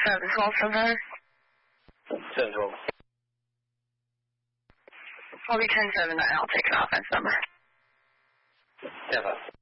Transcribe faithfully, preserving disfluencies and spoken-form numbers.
seven twelve seven. seven twelve. I'll be ten seven nine. I'll take an offense number. ten five.